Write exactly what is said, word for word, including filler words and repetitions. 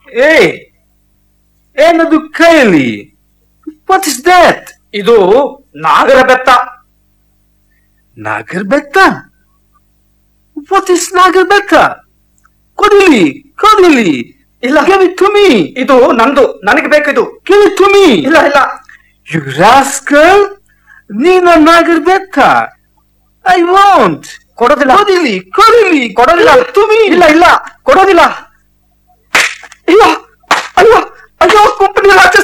ಏಯ್, ಏನದು ಕೈಯಲ್ಲಿ? What is that? ಇದು ನಾಗರ ಬೆತ್ತ. ನಾಗರ ಬೆತ್ತ? ವಾಟ್ ಇಸ್ ನಾಗರ ಬೆತ್ತ? ಕೊಡಿಲಿ, ಕೊಡಿಲಿ. ಇಲ್ಲ, give it to me. ಇದು ನಂದು, ನನಗೆ ಬೇಕಿದು. give it to me. ಇಲ್ಲ ಇಲ್ಲ. You rascal, ನೀನ ನಾಗರ ಬೆತ್ತ. I won't. ಕೊಡೋದಿಲ್ಲ. ಕೊಡಿಲಿ, ಕೊಡಿಲಿ, ಕೊಡೋದಿಲ್ಲ. give it to me. ಇಲ್ಲ ಇಲ್ಲ, ಕೊಡೋದಿಲ್ಲ. ಅಯ್ಯೋ ಅಯ್ಯೋ ಅಯ್ಯೋ, ಕುಂಪಣಿ